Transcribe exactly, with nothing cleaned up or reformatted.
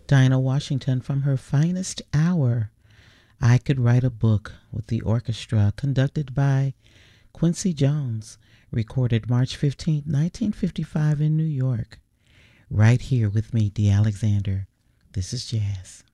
Dinah Washington from her finest hour. I Could Write a Book with the orchestra, conducted by Quincy Jones, recorded March fifteenth, nineteen fifty-five in New York. Right here with me, Dee Alexander. This is Jazz.